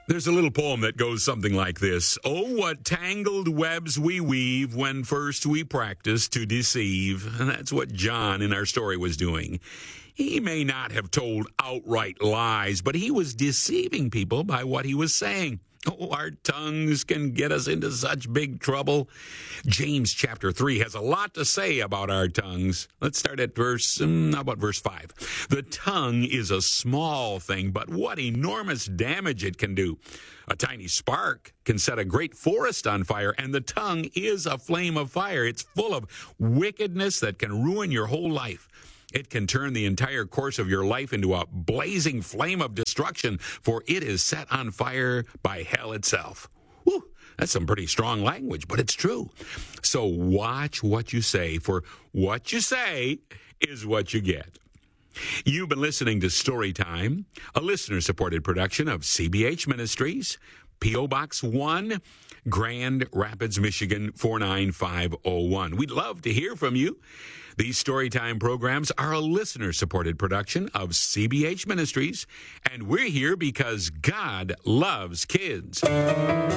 There's a little poem that goes something like this. Oh, what tangled webs we weave when first we practice to deceive. And that's what John in our story was doing. He may not have told outright lies, but he was deceiving people by what he was saying. Oh, our tongues can get us into such big trouble. James chapter 3 has a lot to say about our tongues. Let's start at verse 5? The tongue is a small thing, but what enormous damage it can do. A tiny spark can set a great forest on fire, and the tongue is a flame of fire. It's full of wickedness that can ruin your whole life. It can turn the entire course of your life into a blazing flame of destruction, for it is set on fire by hell itself. Whew, that's some pretty strong language, but it's true. So watch what you say, for what you say is what you get. You've been listening to Storytime, a listener-supported production of CBH Ministries, P.O. Box 1, Grand Rapids, Michigan 49501. We'd love to hear from you. These Storytime programs are a listener-supported production of CBH Ministries, and we're here because God loves kids.